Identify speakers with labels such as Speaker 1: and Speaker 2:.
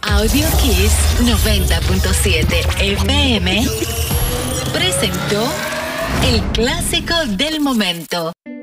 Speaker 1: Audio Kiss 90.7 FM presentó el clásico del momento.